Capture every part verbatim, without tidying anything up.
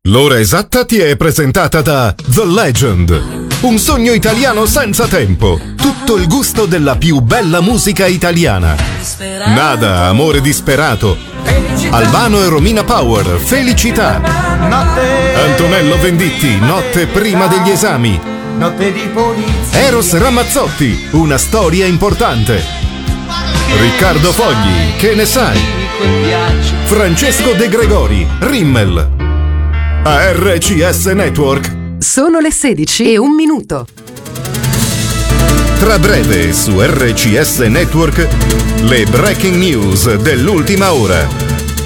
L'ora esatta ti è presentata da The Legend, un sogno italiano senza tempo, tutto il gusto della più bella musica italiana. Nada, amore disperato, Albano e Romina Power, Felicità, Antonello Venditti, Notte prima degli esami, Eros Ramazzotti, Una storia importante, Riccardo Fogli, Che ne sai, Francesco De Gregori, Rimmel. A R C S Network sono le sedici e un minuto. Tra breve su R C S Network le breaking news dell'ultima ora.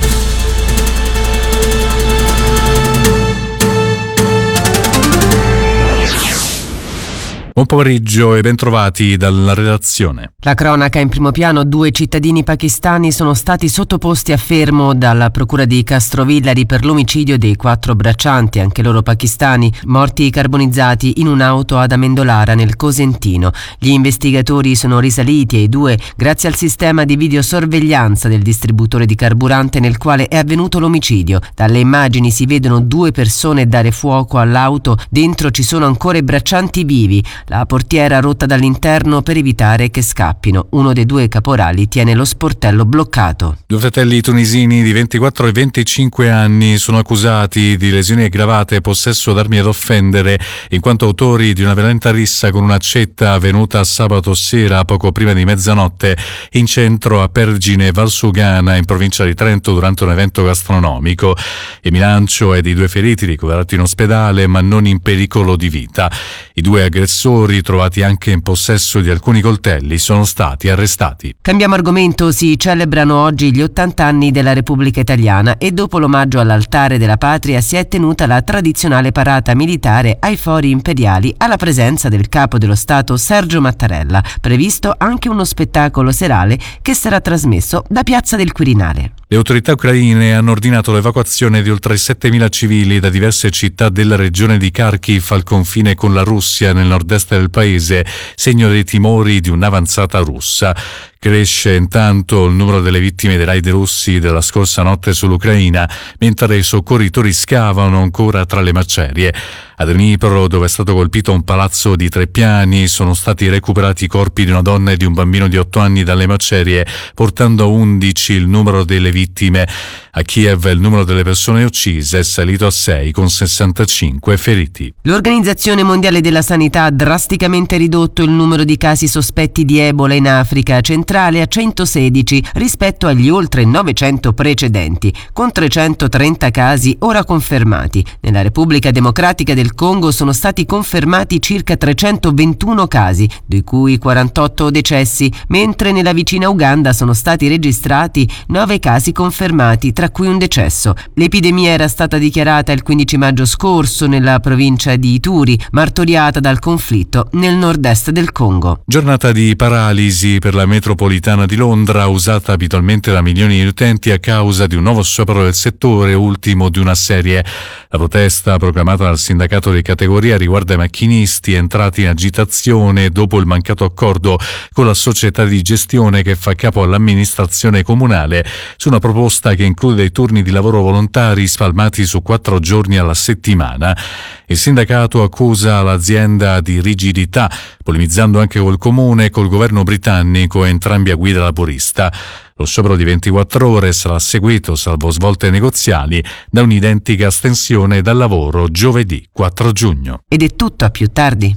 Buon pomeriggio e bentrovati dalla redazione. La cronaca in primo piano: due cittadini pakistani sono stati sottoposti a fermo dalla procura di Castrovillari per l'omicidio dei quattro braccianti, anche loro pakistani, morti carbonizzati in un'auto ad Amendolara nel Cosentino. Gli investigatori sono risaliti ai due grazie al sistema di videosorveglianza del distributore di carburante nel quale è avvenuto l'omicidio. Dalle immagini si vedono due persone dare fuoco all'auto, dentro ci sono ancora i braccianti vivi. La portiera rotta dall'interno per evitare che scappino. Uno dei due caporali tiene lo sportello bloccato. Due fratelli tunisini di ventiquattro e venticinque anni sono accusati di lesioni aggravate e possesso d'armi ad offendere, in quanto autori di una violenta rissa con un'accetta avvenuta sabato sera poco prima di mezzanotte in centro a Pergine Valsugana, in provincia di Trento, durante un evento gastronomico. Il bilancio è di due feriti ricoverati in ospedale ma non in pericolo di vita. I due aggressori, trovati anche in possesso di alcuni coltelli, sono stati arrestati. Cambiamo argomento. Si celebrano oggi gli ottanta anni della Repubblica Italiana e dopo l'omaggio all'altare della patria si è tenuta la tradizionale parata militare ai Fori Imperiali alla presenza del capo dello Stato Sergio Mattarella. Previsto anche uno spettacolo serale che sarà trasmesso da Piazza del Quirinale. Le autorità ucraine hanno ordinato l'evacuazione di oltre settemila civili da diverse città della regione di Kharkiv al confine con la Russia nel nord-est del paese, segno dei timori di un'avanzata russa. Cresce intanto il numero delle vittime dei raid russi della scorsa notte sull'Ucraina, mentre i soccorritori scavano ancora tra le macerie. Ad Dnipro, dove è stato colpito un palazzo di tre piani, sono stati recuperati i corpi di una donna e di un bambino di otto anni dalle macerie, portando a undici il numero delle vittime. A Kiev il numero delle persone uccise è salito a sei, con sessantacinque feriti. L'Organizzazione Mondiale della Sanità ha drasticamente ridotto il numero di casi sospetti di Ebola in Africa centrale a centosedici rispetto agli oltre novecento precedenti, con trecentotrenta casi ora confermati. Nella Repubblica Democratica del Congo sono stati confermati circa trecentoventuno casi, di cui quarantotto decessi, mentre nella vicina Uganda sono stati registrati nove casi confermati, tra cui un decesso. L'epidemia era stata dichiarata il quindici maggio scorso nella provincia di Ituri, martoriata dal conflitto nel nord-est del Congo. Giornata di paralisi per la metropolitana di Londra, usata abitualmente da milioni di utenti a causa di un nuovo sciopero del settore, ultimo di una serie. La protesta proclamata dal sindacato di categoria riguarda i macchinisti entrati in agitazione dopo il mancato accordo con la società di gestione che fa capo all'amministrazione comunale su una proposta che include dei turni di lavoro volontari spalmati su quattro giorni alla settimana. Il sindacato accusa l'azienda di rigidità, polemizzando anche col comune e col governo britannico, entrambi a guida laburista. Lo sciopero di ventiquattro ore sarà seguito, salvo svolte negoziali, da un'identica astensione dal lavoro giovedì quattro giugno. Ed è tutto, a più tardi.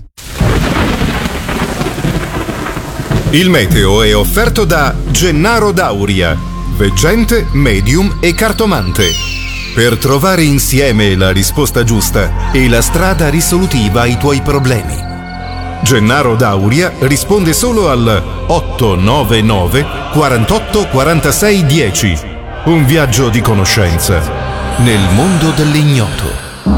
Il meteo è offerto da Gennaro Dauria, veggente, medium e cartomante. Per trovare insieme la risposta giusta e la strada risolutiva ai tuoi problemi. Gennaro Dauria risponde solo al otto nove nove quarantotto quarantasei dieci. Un viaggio di conoscenza nel mondo dell'ignoto.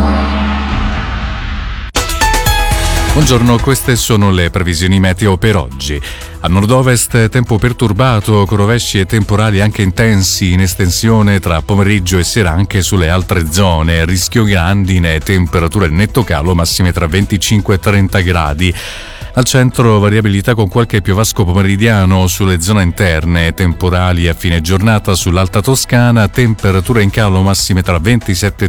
Buongiorno, queste sono le previsioni meteo per oggi. A nord-ovest tempo perturbato, con rovesci e temporali anche intensi in estensione tra pomeriggio e sera anche sulle altre zone. Rischio grandine, temperature netto calo, massime tra venticinque e trenta gradi. Al centro variabilità con qualche piovasco pomeridiano sulle zone interne, temporali a fine giornata sull'Alta Toscana, temperature in calo massime tra ventisette